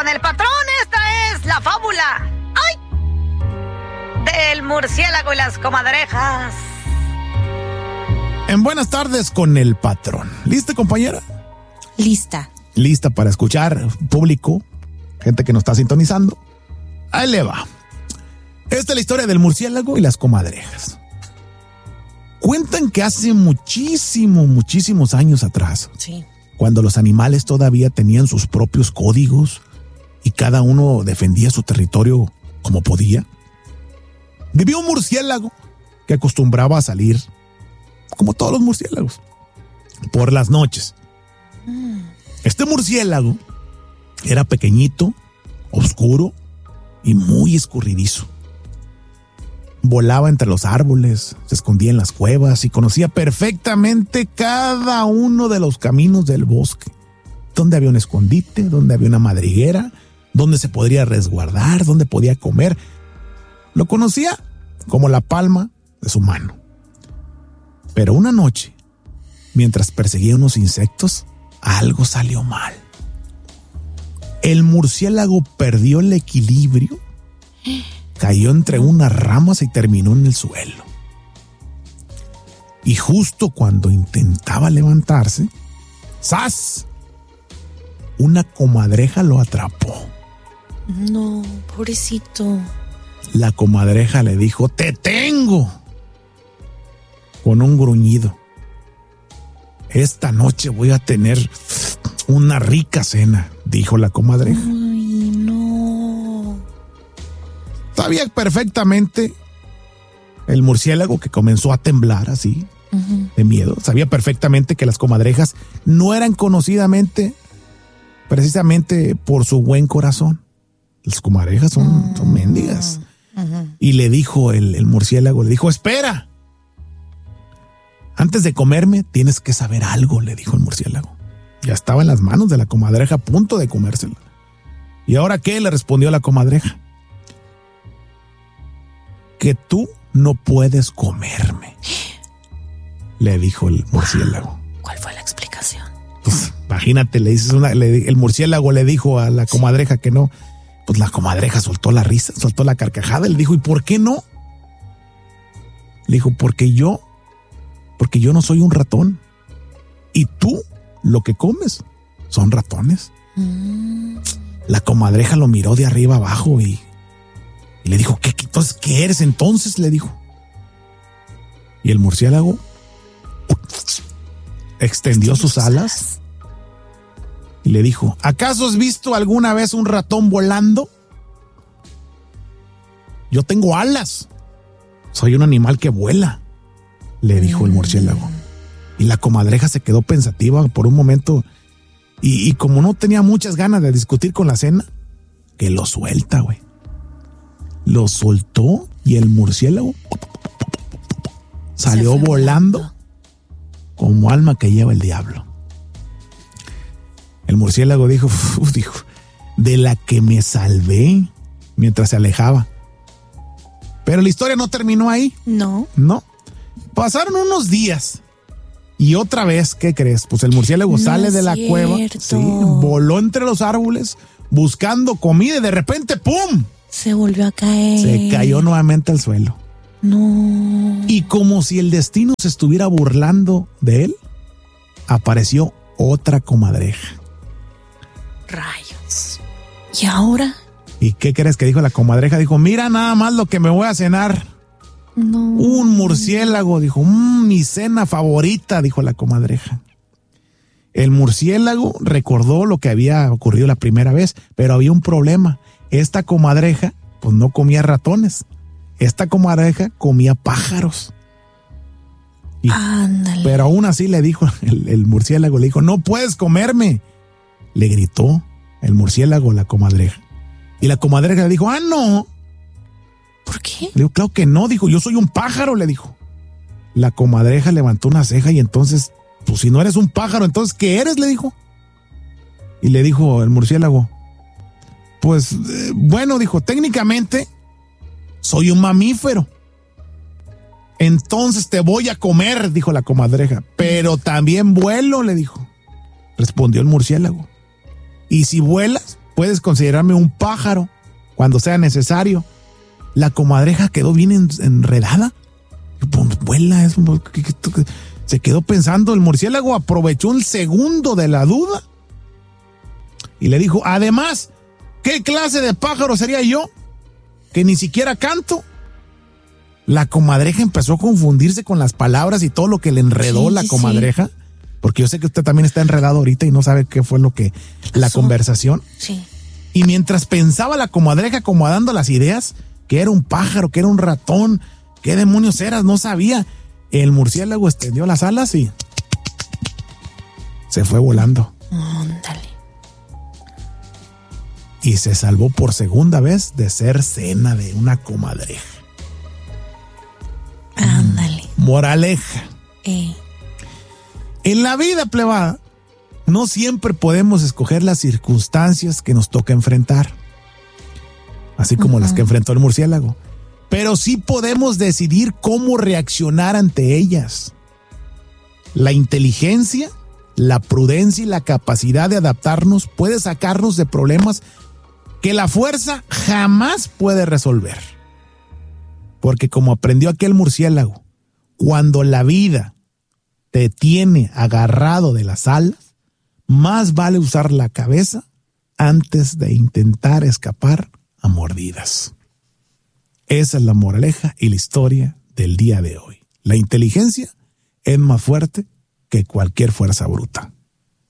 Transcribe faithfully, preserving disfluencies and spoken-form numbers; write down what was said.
con el patrón. Esta es la fábula. ¡Ay! Del murciélago y las comadrejas. En Buenas Tardes con el Patrón. ¿Lista, compañera? Lista. Lista para escuchar, público, gente que nos está sintonizando. Ahí le va. Esta es la historia del murciélago y las comadrejas. Cuentan que hace muchísimo, muchísimos años atrás, sí, cuando los animales todavía tenían sus propios códigos y cada uno defendía su territorio como podía, vivió un murciélago que acostumbraba a salir, como todos los murciélagos, por las noches. Mm. Este murciélago era pequeñito, oscuro y muy escurridizo. Volaba entre los árboles, se escondía en las cuevas y conocía perfectamente cada uno de los caminos del bosque. Dónde había un escondite, dónde había una madriguera, dónde se podría resguardar, dónde podía comer. Lo conocía como la palma de su mano. Pero una noche, mientras perseguía unos insectos, algo salió mal. El murciélago perdió el equilibrio, cayó entre unas ramas y terminó en el suelo. Y justo cuando intentaba levantarse, ¡zas!, una comadreja lo atrapó. No, pobrecito. La comadreja le dijo: ¡te tengo! Con un gruñido. Esta noche voy a tener una rica cena, dijo la comadreja. Ay, no. Sabía perfectamente el murciélago, que comenzó a temblar así, uh-huh, de miedo. Sabía perfectamente que las comadrejas no eran conocidamente precisamente por su buen corazón. Las comadrejas son, uh-huh, son mendigas. Uh-huh. Y le dijo el, el murciélago, le dijo: espera. Antes de comerme, tienes que saber algo, le dijo el murciélago. Ya estaba en las manos de la comadreja a punto de comérsela. ¿Y ahora qué?, le respondió la comadreja. Que tú no puedes comerme, le dijo el murciélago. ¿Cuál fue la explicación? Pues imagínate, le dices una, le, el murciélago le dijo a la comadreja que no. Pues la comadreja soltó la risa, soltó la carcajada. Le dijo: ¿y por qué no? Le dijo: porque yo Porque yo no soy un ratón. Y tú lo que comes son ratones. Mm. La comadreja lo miró de arriba abajo y, y le dijo: ¿Qué, qué, entonces, ¿qué eres entonces?, le dijo. Y el murciélago extendió sus alas y le dijo: ¿acaso has visto alguna vez un ratón volando? Yo tengo alas. Soy un animal que vuela, le dijo el murciélago. Y la comadreja se quedó pensativa por un momento y, y como no tenía muchas ganas de discutir con la cena, que lo suelta, güey. Lo soltó y el murciélago salió volando, volando como alma que lleva el diablo. El murciélago dijo, dijo, de la que me salvé, mientras se alejaba. Pero la historia no terminó ahí. No. No. Pasaron unos días y otra vez, ¿qué crees? Pues el murciélago no sale de la cierto. cueva, sí, voló entre los árboles buscando comida y de repente ¡pum! Se volvió a caer. Se cayó nuevamente al suelo. No. Y como si el destino se estuviera burlando de él, apareció otra comadreja. Rayos. ¿Y ahora? ¿Y qué crees que dijo la comadreja? Dijo: mira nada más lo que me voy a cenar. No. Un murciélago, dijo. Mmm, mi cena favorita, dijo la comadreja. El murciélago recordó lo que había ocurrido la primera vez, pero había un problema. Esta comadreja, pues no comía ratones. Esta comadreja comía pájaros. Y, Ándale. Pero aún así le dijo, el, el murciélago le dijo: no puedes comerme. Le gritó el murciélago a la comadreja. Y la comadreja le dijo: ah, no. ¿Por qué? Le dijo: claro que no, dijo, yo soy un pájaro, le dijo. La comadreja levantó una ceja y entonces, pues si no eres un pájaro, entonces ¿qué eres?, le dijo. Y le dijo el murciélago: pues, eh, bueno, dijo, técnicamente soy un mamífero. Entonces te voy a comer, dijo la comadreja. Pero también vuelo, le dijo. Respondió el murciélago. Y si vuelas, puedes considerarme un pájaro cuando sea necesario. La comadreja quedó bien en, enredada. Pues, vuela, es, se quedó pensando. El murciélago aprovechó un segundo de la duda y le dijo, además, ¿qué clase de pájaro sería yo? Que ni siquiera canto. La comadreja empezó a confundirse con las palabras y todo lo que le enredó Sí, la sí, comadreja. Porque yo sé que usted también está enredado ahorita y no sabe qué fue lo que, la Pasó. conversación. Sí. Y mientras pensaba la comadreja acomodando las ideas, que era un pájaro, que era un ratón, qué demonios eras, no sabía. El murciélago extendió las alas y se fue volando. Ándale. Y se salvó por segunda vez de ser cena de una comadreja. Ándale. Moraleja. Eh. En la vida, plebada, no siempre podemos escoger las circunstancias que nos toca enfrentar, así como uh-huh. las que enfrentó el murciélago, pero sí podemos decidir cómo reaccionar ante ellas. La inteligencia, la prudencia y la capacidad de adaptarnos puede sacarnos de problemas que la fuerza jamás puede resolver. Porque como aprendió aquel murciélago, cuando la vida te tiene agarrado de las alas, más vale usar la cabeza antes de intentar escapar a mordidas. Esa es la moraleja y la historia del día de hoy. La inteligencia es más fuerte que cualquier fuerza bruta.